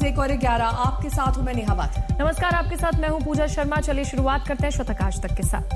1 और 11 आपके साथ हूं मैं नेहा बात। नमस्कार, आपके साथ मैं हूं पूजा शर्मा। चलिए शुरुआत करते हैं शतक आज तक के साथ।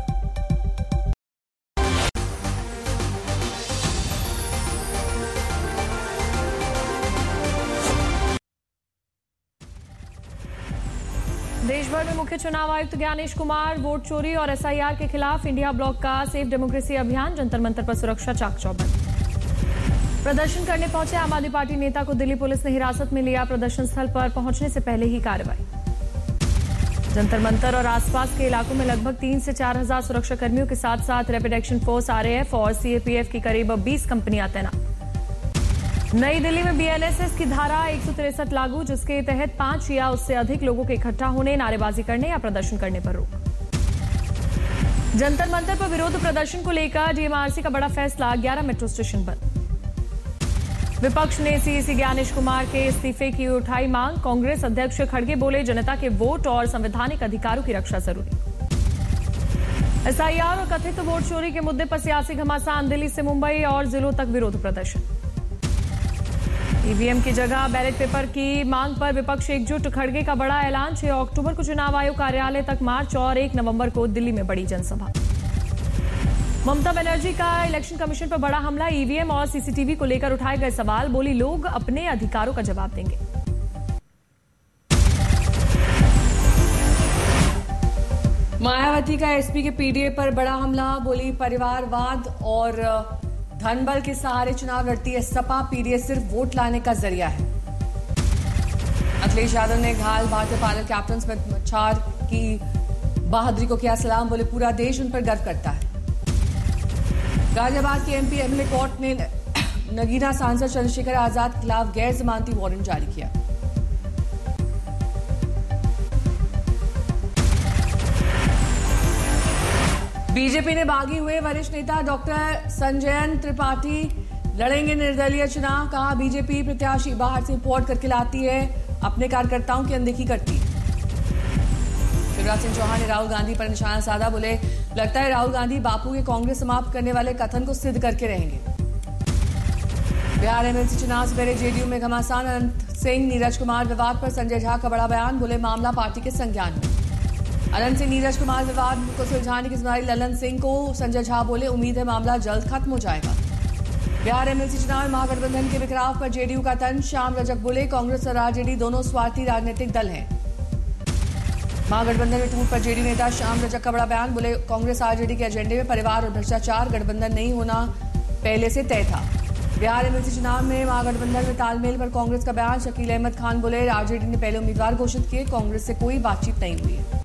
देश भर में मुख्य चुनाव आयुक्त ज्ञानेश कुमार वोट चोरी और एसआईआर के खिलाफ इंडिया ब्लॉक का सेफ डेमोक्रेसी अभियान, जंतर मंतर पर सुरक्षा चाक चौबंद। प्रदर्शन करने पहुंचे आम आदमी पार्टी नेता को दिल्ली पुलिस ने हिरासत में लिया। प्रदर्शन स्थल पर पहुंचने से पहले ही कार्रवाई। जंतर मंतर और आसपास के इलाकों में लगभग 3 से 4 हजार सुरक्षा कर्मियों के साथ साथ रैपिड एक्शन फोर्स, आरएएफ और सीएपीएफ की करीब 20 कंपनियां तैनात। नई दिल्ली में बीएनएसएस की धारा 163 लागू, जिसके तहत 5 या उससे अधिक लोगों के इकट्ठा होने, नारेबाजी करने या प्रदर्शन करने पर रोक। जंतर मंतर पर विरोध प्रदर्शन को लेकर डीएमआरसी का बड़ा फैसला, 11 मेट्रो स्टेशन बंद। विपक्ष ने सीईसी ज्ञानेश कुमार के इस्तीफे की उठाई मांग। कांग्रेस अध्यक्ष खड़गे बोले, जनता के वोट और संवैधानिक अधिकारों की रक्षा जरूरी। एसआईआर और कथित वोट चोरी के मुद्दे पर सियासी घमासान, दिल्ली से मुंबई और जिलों तक विरोध प्रदर्शन। ईवीएम की जगह बैलेट पेपर की मांग पर विपक्ष एकजुट, खड़गे का बड़ा ऐलान, 6 अक्टूबर को चुनाव आयोग कार्यालय तक मार्च और 1 नवंबर को दिल्ली में बड़ी जनसभा। ममता बनर्जी का इलेक्शन कमीशन पर बड़ा हमला, ईवीएम और सीसीटीवी को लेकर उठाए गए सवाल, बोली लोग अपने अधिकारों का जवाब देंगे। मायावती का एसपी के पीडीए पर बड़ा हमला, बोली परिवारवाद और धनबल के सहारे चुनाव लड़ती है सपा, पीडीए सिर्फ वोट लाने का जरिया है। अखिलेश यादव ने घायल भारतीय पायलट कैप्टन स्मिथ मच्छार की बहादुरी को किया सलाम, बोले पूरा देश उन पर गर्व करता है। गाजियाबाद की एमपी एमएलए कोर्ट ने नगीना सांसद चंद्रशेखर आजाद के खिलाफ गैर जमानती वारंट जारी किया। बीजेपी ने बागी हुए वरिष्ठ नेता डॉक्टर संजयन त्रिपाठी लड़ेंगे निर्दलीय चुनाव, कहा बीजेपी प्रत्याशी बाहर से इंपोर्ट करके लाती है, अपने कार्यकर्ताओं की अनदेखी करती है। शिवराज सिंह चौहान ने राहुल गांधी पर निशाना साधा, बोले लगता है राहुल गांधी बापू के कांग्रेस समाप्त करने वाले कथन को सिद्ध करके रहेंगे। बिहार एमएलसी चुनाव से पहले जेडीयू में घमासान, अनंत सिंह नीरज कुमार विवाद पर संजय झा का बड़ा बयान, बोले मामला पार्टी के संज्ञान में। अनंत सिंह नीरज कुमार विवाद को सुलझाने की जिम्मेदारी ललन सिंह को, संजय झा बोले उम्मीद है मामला जल्द खत्म हो जाएगा। बिहार एमएलसी चुनाव में महागठबंधन के बिखराव पर जेडीयू का तंज, श्याम रजक बोले कांग्रेस और आरजेडी दोनों स्वार्थी राजनीतिक दल हैं। महागठबंधन में टूट पर जेडीयू नेता श्याम रजक का बड़ा बयान, बोले कांग्रेस आरजेडी के एजेंडे में परिवार और भ्रष्टाचार, गठबंधन नहीं होना पहले से तय था। बिहार एमएलसी चुनाव में महागठबंधन में तालमेल पर कांग्रेस का बयान, शकील अहमद खान बोले आरजेडी ने पहले उम्मीदवार घोषित किए, कांग्रेस से कोई बातचीत नहीं हुई है।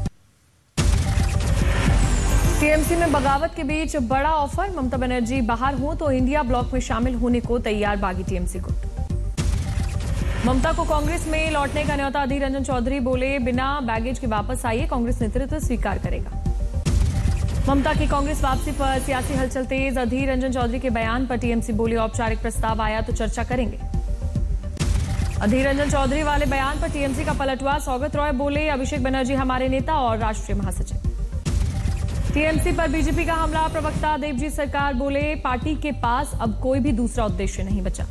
टीएमसी में बगावत के बीच बड़ा ऑफर, ममता बनर्जी बाहर हो तो इंडिया ब्लॉक में शामिल होने को तैयार बागी टीएमसी गुट। ममता को कांग्रेस में लौटने का न्योता, अधीर रंजन चौधरी बोले बिना बैगेज के वापस आइए, कांग्रेस नेतृत्व स्वीकार करेगा। ममता की कांग्रेस वापसी पर सियासी हलचल तेज, अधीर रंजन चौधरी के बयान पर टीएमसी बोली औपचारिक प्रस्ताव आया तो चर्चा करेंगे। अधीर रंजन चौधरी वाले बयान पर टीएमसी का पलटवार, सौगत रॉय बोले अभिषेक बनर्जी हमारे नेता और राष्ट्रीय महासचिव। टीएमसी पर बीजेपी का हमला, प्रवक्ता देवजीत सरकार बोले पार्टी के पास अब कोई भी दूसरा उद्देश्य नहीं बचा।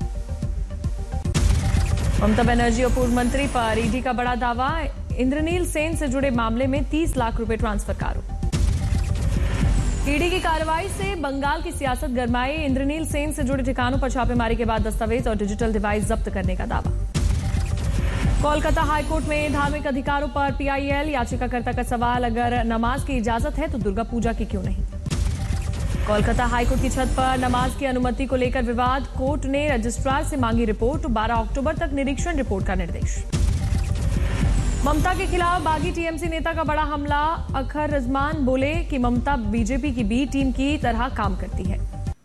ममता बनर्जी और पूर्व मंत्री पर ईडी का बड़ा दावा, इंद्रनील सेन से जुड़े मामले में 30 लाख रुपए ट्रांसफर का आरोप। ईडी की कार्रवाई से बंगाल की सियासत गरमाई, इंद्रनील सेन से जुड़े ठिकानों पर छापेमारी के बाद दस्तावेज और डिजिटल डिवाइस जब्त करने का दावा। कोलकाता हाईकोर्ट में धार्मिक अधिकारों पर पीआईएल, याचिकाकर्ता का सवाल, अगर नमाज की इजाजत है तो दुर्गा पूजा की क्यों नहीं। कोलकाता हाईकोर्ट की छत पर नमाज की अनुमति को लेकर विवाद, कोर्ट ने रजिस्ट्रार से मांगी रिपोर्ट, 12 अक्टूबर तक निरीक्षण रिपोर्ट का निर्देश। ममता के खिलाफ बागी टीएमसी नेता का बड़ा हमला, अखर रजमान बोले कि ममता बीजेपी की बी टीम की तरह काम करती है।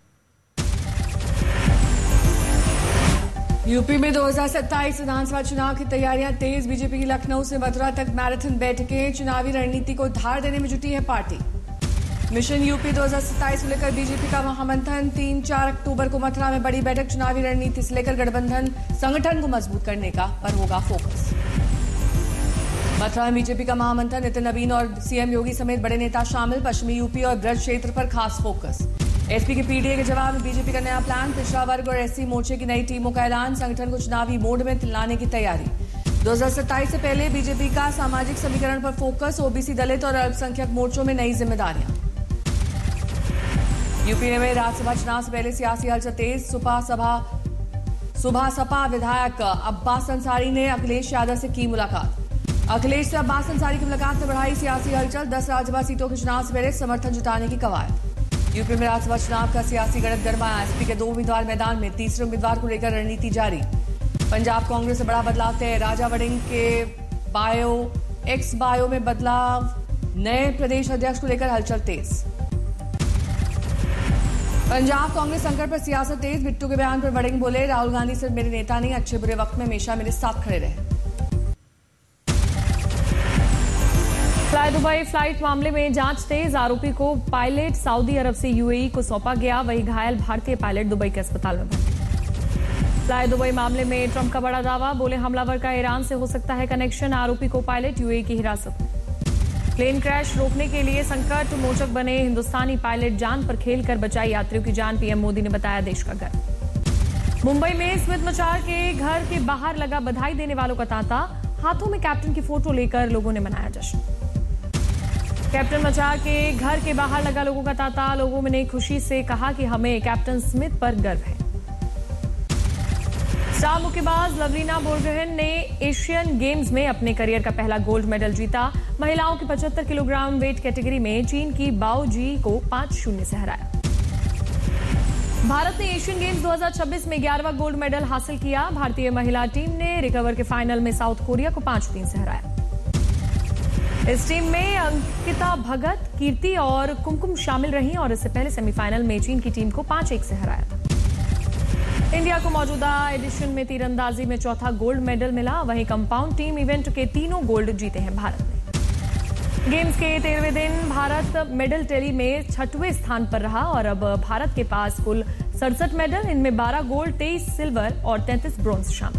यूपी में 2027 विधानसभा चुनाव की तैयारियां तेज, बीजेपी की लखनऊ से मथुरा तक मैराथन बैठकें, चुनावी रणनीति को धार देने में जुटी है पार्टी। मिशन यूपी 2027 को लेकर बीजेपी का महामंथन, 3-4 अक्टूबर को मथुरा में बड़ी बैठक, चुनावी रणनीति से लेकर गठबंधन संगठन को मजबूत करने का पर होगा फोकस। मथुरा में बीजेपी का महामंथन, नितिन नवीन और सीएम योगी समेत बड़े नेता शामिल, पश्चिमी यूपी और ब्रज क्षेत्र पर खास फोकस। एसपी के पीडीए के जवाब में बीजेपी का नया प्लान, पिछड़ा वर्ग और एससी मोर्चे की नई टीमों का ऐलान, संगठन को चुनावी मोड में लाने की तैयारी। 2027 से पहले बीजेपी का सामाजिक समीकरण पर फोकस, ओबीसी, दलित और अल्पसंख्यक मोर्चों में नई जिम्मेदारियां। यूपी में राज्यसभा चुनाव से पहले सियासी हलचल तेज, सुबह सपा विधायक अब्बास अंसारी ने अखिलेश यादव से की मुलाकात। अखिलेश से अब्बास अंसारी की मुलाकात ने बढ़ाई सियासी हलचल, 10 राज्यसभा सीटों के चुनाव से पहले समर्थन जुटाने की कवायद। यूपी में राज्यसभा चुनाव का सियासी गणित गरमाया, एसपी के 2 उम्मीदवार मैदान में, तीसरे उम्मीदवार को लेकर रणनीति जारी। पंजाब कांग्रेस से बड़ा बदलाव तय, राजा वड़िंग के एक्स बायो में बदलाव, नए प्रदेश अध्यक्ष को लेकर हलचल तेज। पंजाब कांग्रेस संकट पर सियासत तेज, बिट्टू के बयान पर वड़िंग बोले, राहुल गांधी सिर्फ मेरे नेता नहीं, अच्छे बुरे वक्त में हमेशा मेरे साथ खड़े रहे। फ्लाई दुबई फ्लाइट मामले में जांच तेज, आरोपी को पायलट सऊदी अरब से यूएई को सौंपा गया, वही घायल भारतीय पायलट दुबई के अस्पताल में भर्ती। फ्लाई दुबई मामले में ट्रंप का बड़ा दावा, बोले हमलावर का ईरान से हो सकता है कनेक्शन, आरोपी को पायलट यूएई की हिरासत में। प्लेन क्रैश रोकने के लिए संकट मोचक बने हिंदुस्तानी पायलट, जान पर खेलकर बचाई यात्रियों की जान, पीएम मोदी ने बताया देश का गर्व। मुंबई में स्मित मचार के घर के बाहर लगा बधाई देने वालों का तांता, हाथों में कैप्टन की फोटो लेकर लोगों ने मनाया जश्न। कैप्टन मचार के घर के बाहर लगा लोगों का तांता, लोगों ने खुशी से कहा कि हमें कैप्टन स्मिथ पर गर्व है। स्टार मुक्केबाज लवलीना बोरगोहेन ने एशियन गेम्स में अपने करियर का पहला गोल्ड मेडल जीता, महिलाओं की 75 किलोग्राम वेट कैटेगरी में चीन की बाओ जी को 5-0 से हराया। भारत ने एशियन गेम्स 2026 में 11वां गोल्ड मेडल हासिल किया, भारतीय महिला टीम ने रिकवर के फाइनल में साउथ कोरिया को 5-3 से हराया। इस टीम में अंकिता भगत, कीर्ति और कुमकुम शामिल रही और इससे पहले सेमीफाइनल में चीन की टीम को 5-1 से हराया था। इंडिया को मौजूदा एडिशन में तीरंदाजी में चौथा गोल्ड मेडल मिला, वहीं कंपाउंड टीम इवेंट के तीनों गोल्ड जीते हैं भारत ने। गेम्स के 13वें दिन भारत मेडल टैली में 6वें स्थान पर रहा और अब भारत के पास कुल 67 मेडल, इनमें 12 गोल्ड, 23 सिल्वर और 33 ब्रॉन्ज शामिल।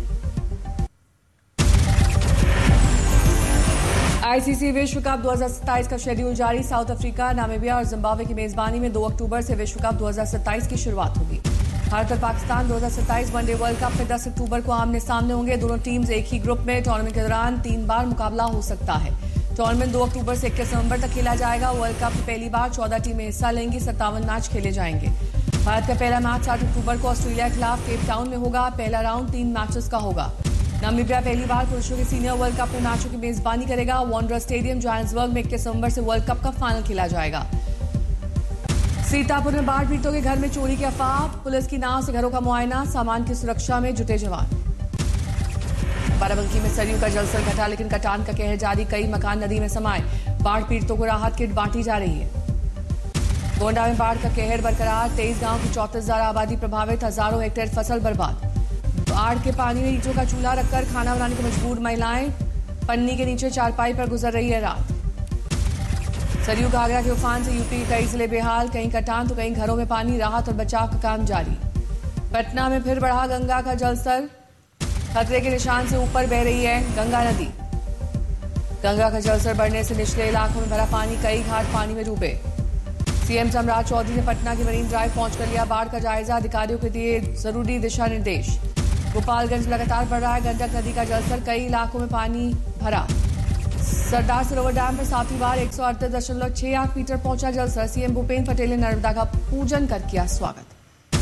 आईसीसी विश्व कप 2027 का शेड्यूल जारी, साउथ अफ्रीका, नामीबिया और जिम्बाब्वे की मेजबानी में 2 अक्टूबर से विश्व कप 2027 की शुरुआत होगी। भारत और पाकिस्तान 2027 वनडे वर्ल्ड कप में 10 अक्टूबर को आमने सामने होंगे, दोनों टीम्स एक ही ग्रुप में। टूर्नामेंट के दौरान 3 बार मुकाबला हो सकता है। टूर्नामेंट 2 अक्टूबर से 21 नवंबर तक खेला जाएगा। वर्ल्ड कप में पहली बार 14 टीमें हिस्सा लेंगी, 57 मैच खेले जाएंगे। भारत का पहला मैच 7 अक्टूबर को ऑस्ट्रेलिया के खिलाफ केप टाउन में होगा। पहला राउंड 3 मैचेस का होगा। नामीबिया पहली बार पुरुषों के सीनियर वर्ल्ड कप में मैचों की मेजबानी करेगा। वांडरर स्टेडियम जोहान्सबर्ग में 21 नवंबर से वर्ल्ड कप का फाइनल खेला जाएगा। सीतापुर में बाढ़ पीड़ितों के घर में चोरी की अफवाह, पुलिस की नाव से घरों का मुआयना, सामान की सुरक्षा में जुटे जवान। बाराबंकी में सरयू का जलस्तर घटा, लेकिन कटान का कहर जारी, कई मकान नदी में समाये, बाढ़ पीड़ितों को राहत किट बांटी जा रही है। गोंडा में बाढ़ का कहर बरकरार, 23 गांव की 34,000 आबादी प्रभावित, हजारों हेक्टेयर फसल बर्बाद। बाढ़ के पानी में ईंटों का चूल्हा रखकर खाना बनाने को मजबूर महिलाएं, पन्नी के नीचे चारपाई पर गुजर रही है रात। सरयू घाघरा के उफान से यूपी के कई जिले बेहाल, कहीं कटान तो कहीं घरों में पानी, राहत और बचाव का काम जारी। पटना में फिर बढ़ा गंगा का जलस्तर, खतरे के निशान से ऊपर बह रही है गंगा नदी। गंगा का जलस्तर बढ़ने से निचले इलाकों में भरा पानी, कई घाट पानी में डूबे। सीएम सम्राट चौधरी ने पटना के मरीन ड्राइव पहुंचकर लिया बाढ़ का जायजा, अधिकारियों को दिए जरूरी दिशा निर्देश। गोपालगंज लगातार बढ़ रहा है गंडक नदी का जलस्तर, कई इलाकों में पानी भरा। सरदार सरोवर डैम पर 7वीं बार 138.68 मीटर पहुंचा जलस्तर, सीएम भूपेंद्र पटेल ने नर्मदा का पूजन कर किया स्वागत।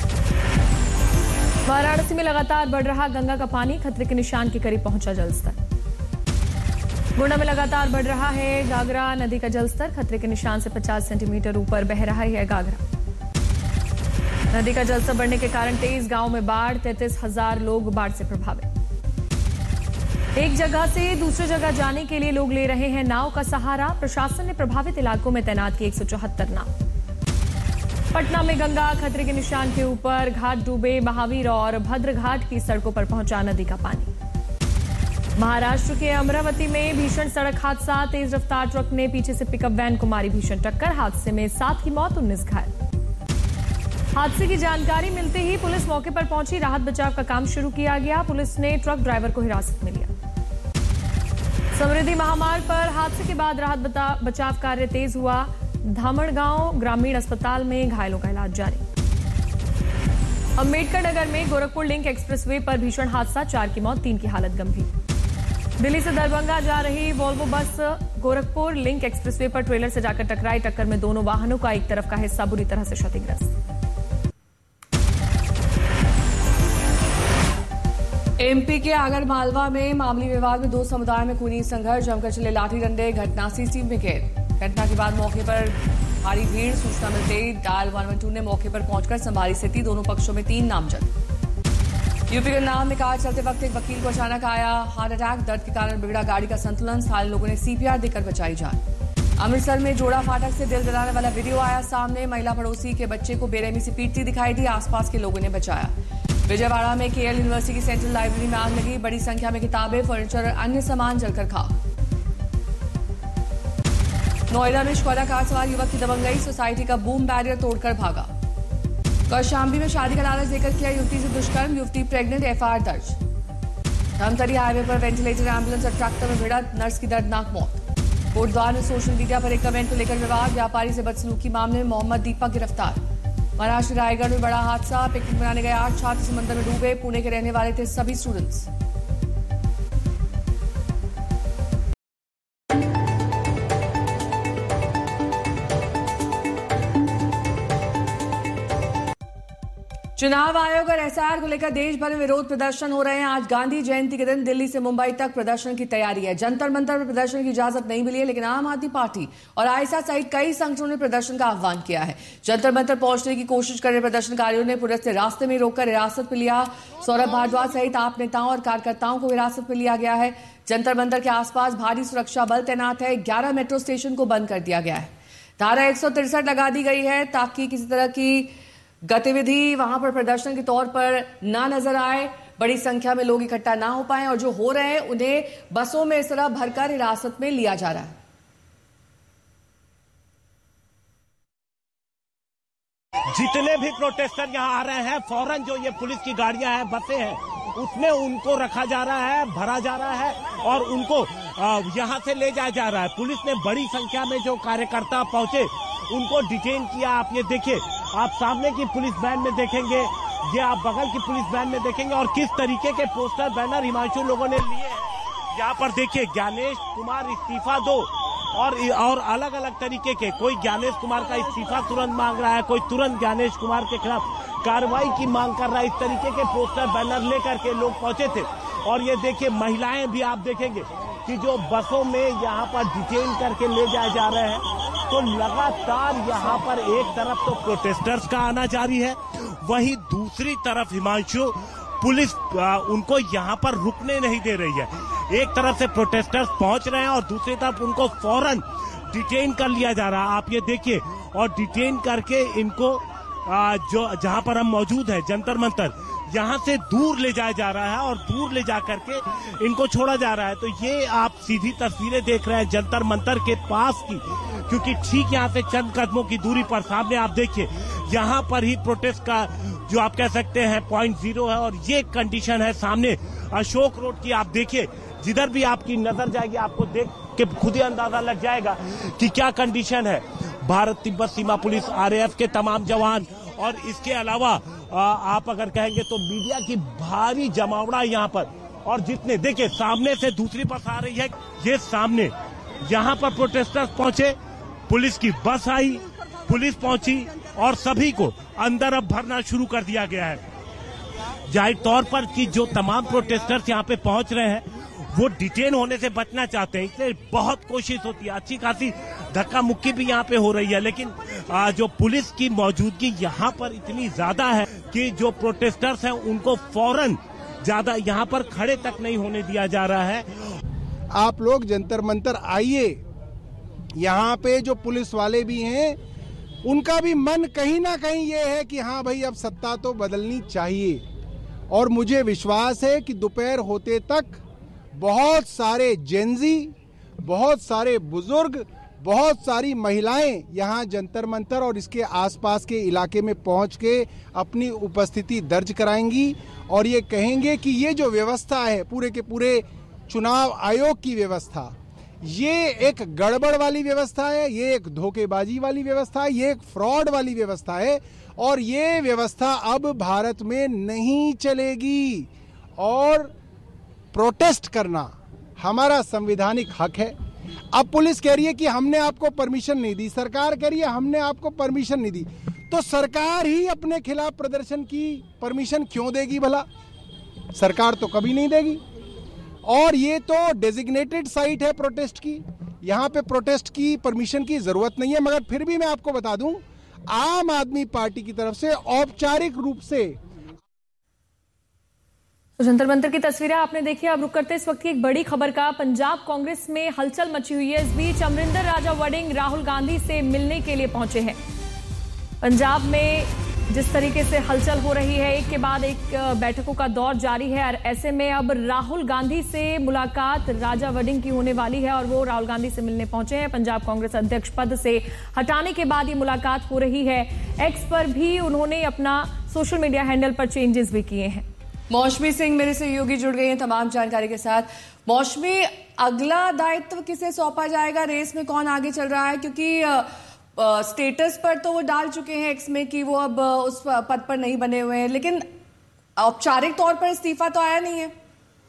वाराणसी में लगातार बढ़ रहा गंगा का पानी, खतरे के निशान के करीब पहुंचा जलस्तर। गोंडा में लगातार बढ़ रहा है घाघरा नदी का जलस्तर, खतरे के निशान से 50 सेंटीमीटर ऊपर बह रहा है घाघरा। नदी का जलस्तर बढ़ने के कारण 23 गांव में बाढ़, 33,000 लोग बाढ़ से प्रभावित। एक जगह से दूसरी जगह जाने के लिए लोग ले रहे हैं नाव का सहारा, प्रशासन ने प्रभावित इलाकों में तैनात की 174 नाव। पटना में गंगा खतरे के निशान के ऊपर, घाट डूबे, महावीर और भद्र घाट की सड़कों पर पहुंचा नदी का पानी। महाराष्ट्र के अमरावती में भीषण सड़क हादसा, तेज रफ्तार ट्रक ने पीछे से पिकअप वैन को मारी भीषण टक्कर, हादसे में 7 की मौत, 19 घायल। हादसे की जानकारी मिलते ही पुलिस मौके पर पहुंची, राहत बचाव का काम शुरू किया गया। पुलिस ने ट्रक ड्राइवर को हिरासत में लिया। समृद्धि महामार्ग पर हादसे के बाद राहत बचाव कार्य तेज हुआ। धामणगांव ग्रामीण अस्पताल में घायलों का इलाज जारी। अम्बेडकर नगर में गोरखपुर लिंक एक्सप्रेसवे पर भीषण हादसा, 4 की मौत, 3 की हालत गंभीर। दिल्ली से दरभंगा जा रही Volvo bus Gorakhpur link expressway पर ट्रेलर से जाकर टकराई। टक्कर में दोनों वाहनों का एक तरफ का हिस्सा बुरी तरह से क्षतिग्रस्त। एमपी के आगरमालवा में मामूली विवाद में दो समुदाय में खूनी संघर्ष, जमकर चले लाठी डंडे, घटना सीसीटीवी में कैद। घटना के बाद मौके पर भारी भीड़। सूचना मिलते ही डायल 112 ने मौके पर पहुंचकर संभाली स्थिति। दोनों पक्षों में 3 नामजद। यूपी के नाम में कार चलते वक्त एक वकील को अचानक आया हार्ट अटैक। दर्द के कारण बिगड़ा गाड़ी का संतुलन। स्थानीय लोगों ने सीपीआर देकर बचाई जान। अमृतसर में जोड़ा फाटक से दिल दिलाने वाला वीडियो आया सामने। महिला पड़ोसी के बच्चे को बेरहमी से पीटती दिखाई दी। आसपास के लोगों ने बचाया। विजयवाड़ा में केएल यूनिवर्सिटी की सेंट्रल लाइब्रेरी में आग लगी। बड़ी संख्या में किताबें, फर्नीचर और अन्य सामान जलकर खाक। नोएडा में स्कॉडा कार सवार युवक की दबंगई। सोसाइटी का बूम बैरियर तोड़कर भागा। कौशाम्बी में शादी का लालच देकर किया युवती से दुष्कर्म। युवती प्रेग्नेंट, एफआईआर दर्ज। धमतरी हाईवे पर वेंटिलेटर एम्बुलेंस और ट्रैक्टर में भिड़ंत, नर्स की दर्दनाक मौत। कोटद्वार में सोशल मीडिया पर एक कमेंट को लेकर विवाद। व्यापारी से बदसलूकी मामले में मोहम्मद दीपक गिरफ्तार। महाराष्ट्र रायगढ़ में बड़ा हादसा। पिकनिक मनाने गए 8 छात्र समंदर में डूबे। पुणे के रहने वाले थे सभी स्टूडेंट्स। चुनाव आयोग और एसआईआर को लेकर देश भर में विरोध प्रदर्शन हो रहे हैं। आज गांधी जयंती के दिन दिल्ली से मुंबई तक प्रदर्शन की तैयारी है। जंतर मंतर पर प्रदर्शन की इजाजत नहीं मिली है, लेकिन आम आदमी पार्टी और आईएसआई सहित कई संगठनों ने प्रदर्शन का आह्वान किया है। जंतर मंतर पहुंचने की कोशिश कर रहे प्रदर्शनकारियों ने पुलिस से रास्ते में रोककर हिरासत में लिया। सौरभ भारद्वाज सहित आप नेताओं और कार्यकर्ताओं को हिरासत में लिया गया है। जंतर मंतर के आसपास भारी सुरक्षा बल तैनात है। 11 मेट्रो स्टेशन को बंद कर दिया गया है। धारा 163 लगा दी गई है ताकि किसी तरह की गतिविधि वहां पर प्रदर्शन के तौर पर ना नजर आए, बड़ी संख्या में लोग इकट्ठा ना हो पाए, और जो हो रहे हैं उन्हें बसों में इस तरह भरकर हिरासत में लिया जा रहा है। जितने भी प्रोटेस्टर यहाँ आ रहे हैं, फौरन जो ये पुलिस की गाड़ियां हैं, बसें हैं, उसमें उनको रखा जा रहा है, भरा जा रहा है और उनको यहाँ से ले जाया जा रहा है। पुलिस ने बड़ी संख्या में जो कार्यकर्ता पहुंचे उनको डिटेन किया। आप ये देखिए, आप सामने की पुलिस वैन में देखेंगे, ये आप बगल की पुलिस वैन में देखेंगे और किस तरीके के पोस्टर बैनर हिमांशु लोगों ने लिए हैं। यहाँ पर देखिए, ज्ञानेश कुमार इस्तीफा दो और अलग अलग तरीके के, कोई ज्ञानेश कुमार का इस्तीफा तुरंत मांग रहा है, कोई तुरंत ज्ञानेश कुमार के खिलाफ कार्रवाई की मांग कर रहा है। इस तरीके के पोस्टर बैनर लेकर के लोग पहुंचे थे। और ये देखिए, महिलाएं भी आप देखेंगे कि जो बसों में यहाँ पर डिटेन करके ले जाए जा रहे हैं। तो लगातार यहाँ पर एक तरफ तो प्रोटेस्टर्स का आना जारी है, वहीं दूसरी तरफ हिमांशु पुलिस उनको यहाँ पर रुकने नहीं दे रही है। एक तरफ से प्रोटेस्टर्स पहुंच रहे हैं और दूसरी तरफ उनको फौरन डिटेन कर लिया जा रहा है। आप ये देखिए, और डिटेन करके इनको जो जहाँ पर हम मौजूद है, जंतर मंतर, यहाँ से दूर ले जाया जा रहा है और दूर ले जा करके इनको छोड़ा जा रहा है। तो ये आप सीधी तस्वीरें देख रहे हैं जंतर मंतर के पास की, क्योंकि ठीक यहाँ से चंद कदमों की दूरी पर सामने आप देखिए, यहाँ पर ही प्रोटेस्ट का जो आप कह सकते हैं पॉइंट 0 है। और ये कंडीशन है सामने अशोक रोड की। आप देखिए, जिधर भी आपकी नजर जाएगी आपको देख के खुद ही अंदाजा लग जाएगा कि क्या कंडीशन है। भारत तिब्बत सीमा पुलिस, आरएएफ के तमाम जवान और इसके अलावा आप अगर कहेंगे तो मीडिया की भारी जमावड़ा यहाँ पर। और जितने देखिए, सामने से दूसरी बस आ रही है, ये सामने यहाँ पर प्रोटेस्टर्स पहुंचे, पुलिस की बस आई, पुलिस पहुंची और सभी को अंदर अब भरना शुरू कर दिया गया है। जाहिर तौर पर कि जो तमाम प्रोटेस्टर्स यहाँ पे पहुंच रहे हैं वो डिटेन होने से बचना चाहते हैं, इसलिए बहुत कोशिश होती है, अच्छी खासी धक्का मुक्की भी यहाँ पे हो रही है। लेकिन जो पुलिस की मौजूदगी यहाँ पर इतनी ज्यादा है कि जो प्रोटेस्टर्स हैं उनको फौरन ज्यादा यहाँ पर खड़े तक नहीं होने दिया जा रहा है। आप लोग जंतर मंतर आइए, यहाँ पे जो पुलिस वाले भी हैं उनका भी मन कहीं ना कहीं ये है कि हाँ भाई, अब सत्ता तो बदलनी चाहिए। और मुझे विश्वास है कि दोपहर होते तक बहुत सारे जेनजी, बहुत सारे बुजुर्ग, बहुत सारी महिलाएं यहाँ जंतर मंतर और इसके आसपास के इलाके में पहुँच के अपनी उपस्थिति दर्ज कराएंगी और ये कहेंगे कि ये जो व्यवस्था है, पूरे के पूरे चुनाव आयोग की व्यवस्था, ये एक गड़बड़ वाली व्यवस्था है, ये एक धोखेबाजी वाली व्यवस्था है, ये एक फ्रॉड वाली व्यवस्था है और ये व्यवस्था अब भारत में नहीं चलेगी। और प्रोटेस्ट करना, हमारा संवैधानिक हक है। अब पुलिस कह रही है कि हमने आपको परमिशन नहीं दी, सरकार कह रही है हमने आपको परमिशन नहीं दी, तो सरकार ही अपने खिलाफ प्रदर्शन की परमिशन क्यों देगी भला? सरकार तो कभी नहीं देगी। और ये तो डेजिग्नेटेड साइट है प्रोटेस्ट की, यहाँ पे प्रोटेस्ट की परमिशन की जरूरत नहीं है। मगर फिर भी मैं आपको बता दूं, आम आदमी पार्टी की तरफ से औपचारिक रूप से जंतर मंतर की तस्वीरें आपने देखी। अब रुक करते इस वक्त की एक बड़ी खबर का। पंजाब कांग्रेस में हलचल मची हुई है। इस बीच अमरिंदर राजा वड़िंग राहुल गांधी से मिलने के लिए पहुंचे हैं। पंजाब में जिस तरीके से हलचल हो रही है, एक के बाद एक बैठकों का दौर जारी है, और ऐसे में अब राहुल गांधी से मुलाकात राजा वड़िंग की होने वाली है और वो राहुल गांधी से मिलने पहुंचे हैं। पंजाब कांग्रेस अध्यक्ष पद से हटाने के बाद ये मुलाकात हो रही है। एक्स पर भी उन्होंने अपना सोशल मीडिया हैंडल पर चेंजेस भी किए हैं। मौसमी सिंह मेरे सहयोगी जुड़ गई हैं तमाम जानकारी के साथ। मौसमी, अगला दायित्व किसे सौंपा जाएगा? रेस में कौन आगे चल रहा है? क्योंकि स्टेटस पर तो वो डाल चुके हैं एक्स में कि वो अब उस पद पर नहीं बने हुए हैं, लेकिन औपचारिक तौर पर इस्तीफा तो आया नहीं है।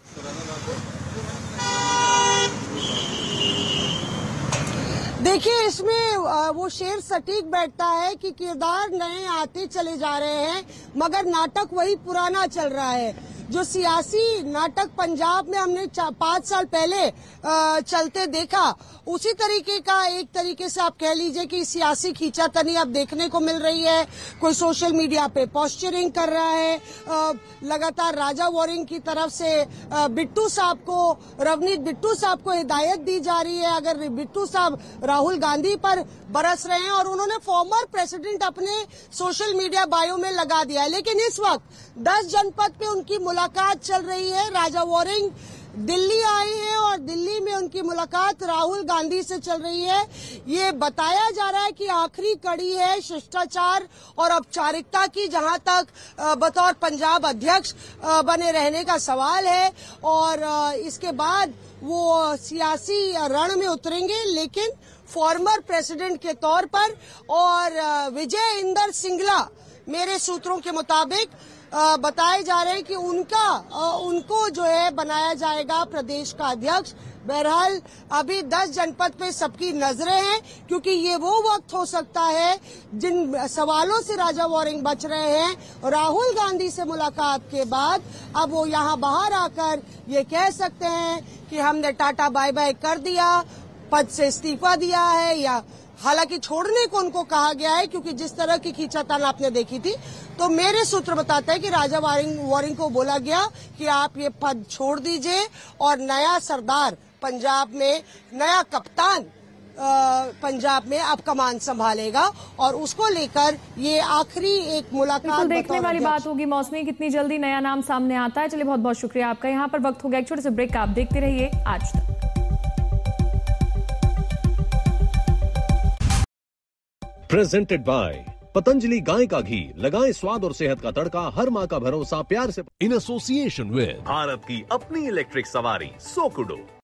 देखिए, इसमें वो शेर सटीक बैठता है कि किरदार नए आते चले जा रहे हैं मगर नाटक वही पुराना चल रहा है। जो सियासी नाटक पंजाब में हमने 5 साल पहले चलते देखा, उसी तरीके का एक तरीके से आप कह लीजिए कि सियासी खींचातानी अब देखने को मिल रही है। कोई सोशल मीडिया पे पोस्चरिंग कर रहा है, लगातार राजा वॉरिंग की तरफ से बिट्टू साहब को, रवनीत बिट्टू साहब को हिदायत दी जा रही है। अगर बिट्टू साहब राहुल गांधी पर बरस रहे हैं और उन्होंने फॉर्मर प्रेसिडेंट अपने सोशल मीडिया बायो में लगा दिया है, लेकिन इस वक्त 10 जनपद पे उनकी मुलाकात चल रही है। राजा वॉरिंग दिल्ली आए हैं और दिल्ली में उनकी मुलाकात राहुल गांधी से चल रही है। ये बताया जा रहा है कि आखिरी कड़ी है शिष्टाचार और औपचारिकता की, जहां तक बतौर पंजाब अध्यक्ष बने रहने का सवाल है, और इसके बाद वो सियासी रण में उतरेंगे, लेकिन फॉर्मर प्रेसिडेंट के तौर पर। और विजय इंदर सिंगला मेरे सूत्रों के मुताबिक बताए जा रहे हैं कि उनको जो है बनाया जाएगा प्रदेश का अध्यक्ष। बहरहाल अभी 10 जनपद पे सबकी नजरें हैं, क्योंकि ये वो वक्त हो सकता है जिन सवालों से राजा वॉरिंग बच रहे हैं राहुल गांधी से मुलाकात के बाद। अब वो यहाँ बाहर आकर ये कह सकते हैं कि हमने टाटा बाय बाय कर दिया, पद से इस्तीफा दिया है, या हालांकि छोड़ने को उनको कहा गया है, क्योंकि जिस तरह की खींचातान आपने देखी थी। तो मेरे सूत्र बताते हैं कि राजा वॉरिंग को बोला गया कि आप ये पद छोड़ दीजिए और नया सरदार पंजाब में, नया कप्तान पंजाब में अब कमान संभालेगा, और उसको लेकर ये आखिरी एक मुलाकात देखने वाली बात होगी। मौसमी, कितनी जल्दी नया नाम सामने आता है। चलिए, बहुत बहुत शुक्रिया आपका। यहाँ पर वक्त हो गया एक छोटे से ब्रेक का। आप देखते रहिए आज तक। प्रेजेंटेड बाय पतंजलि गाय का घी। लगाएं स्वाद और सेहत का तड़का, हर माँ का भरोसा प्यार से। इन एसोसिएशन विद भारत की अपनी इलेक्ट्रिक सवारी सोकुडो।